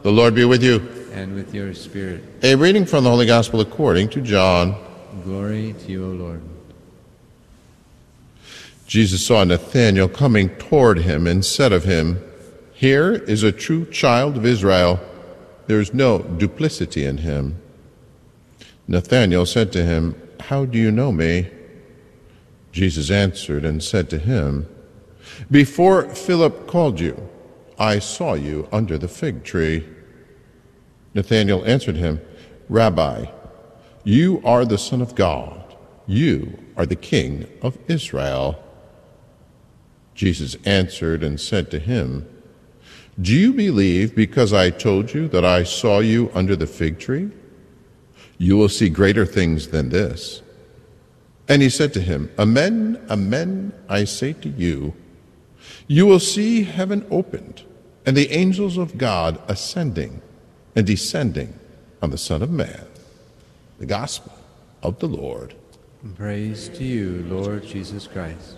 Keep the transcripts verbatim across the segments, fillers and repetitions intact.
The Lord be with you. And with your spirit. A reading from the Holy Gospel according to John. Glory to you, O Lord. Jesus saw Nathanael coming toward him and said of him, "Here is a true child of Israel. There is no duplicity in him." Nathanael said to him, "How do you know me?" Jesus answered and said to him, "Before Philip called you, I saw you under the fig tree." Nathanael answered him, "Rabbi, you are the Son of God. You are the King of Israel." Jesus answered and said to him, "Do you believe because I told you that I saw you under the fig tree? You will see greater things than this." And he said to him, "Amen, amen, I say to you, you will see heaven opened, and the angels of God ascending and descending on the Son of Man." The Gospel of the Lord. Praise to you, Lord Jesus Christ.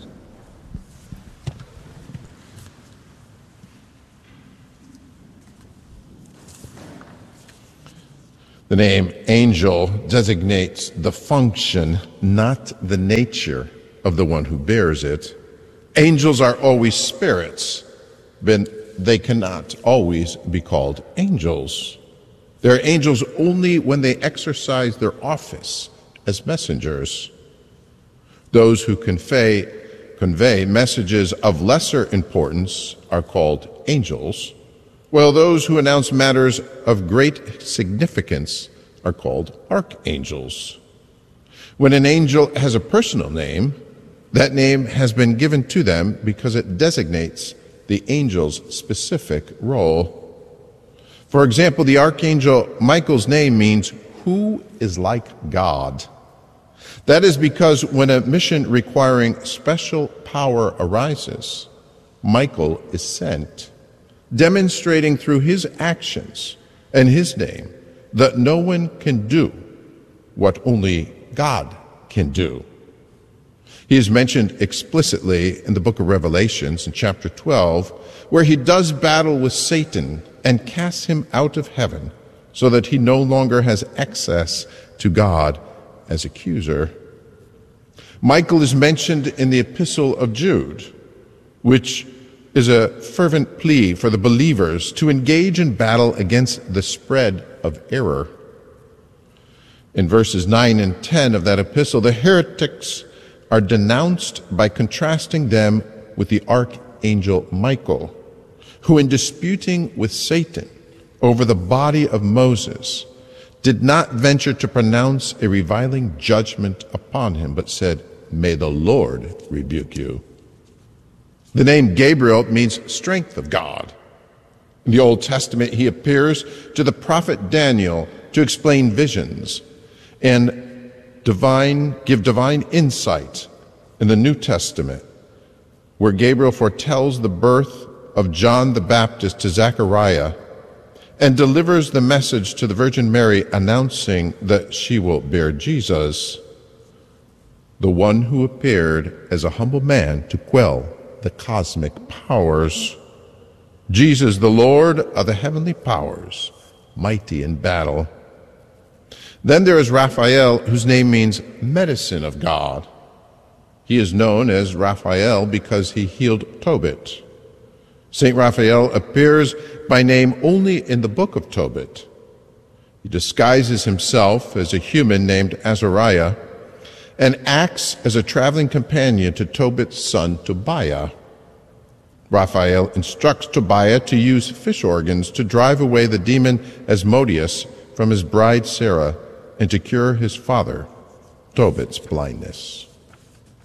The name angel designates the function, not the nature, of the one who bears it. Angels are always spirits, but they cannot always be called angels. They are angels only when they exercise their office as messengers. Those who convey, convey messages of lesser importance are called angels, while those who announce matters of great significance are called archangels. When an angel has a personal name, that name has been given to them because it designates the angel's specific role. For example, the archangel Michael's name means "who is like God." That is because when a mission requiring special power arises, Michael is sent, demonstrating through his actions and his name that no one can do what only God can do. He is mentioned explicitly in the book of Revelations in chapter twelve, where he does battle with Satan and casts him out of heaven so that he no longer has access to God as accuser. Michael is mentioned in the Epistle of Jude, which is a fervent plea for the believers to engage in battle against the spread of error. In verses nine and ten of that epistle, the heretics are denounced by contrasting them with the archangel Michael, who in disputing with Satan over the body of Moses did not venture to pronounce a reviling judgment upon him, but said, "May the Lord rebuke you." The name Gabriel means strength of God. In the Old Testament, he appears to the prophet Daniel to explain visions and divine, give divine insight. In the New Testament, where Gabriel foretells the birth of John the Baptist to Zechariah and delivers the message to the Virgin Mary announcing that she will bear Jesus, the one who appeared as a humble man to quell the cosmic powers. Jesus, the Lord of the heavenly powers, mighty in battle. Then there is Raphael, whose name means medicine of God. He is known as Raphael because he healed Tobit. Saint Raphael appears by name only in the book of Tobit. He disguises himself as a human named Azariah and acts as a traveling companion to Tobit's son Tobiah. Raphael instructs Tobiah to use fish organs to drive away the demon Asmodeus from his bride Sarah and to cure his father, Tobit's blindness.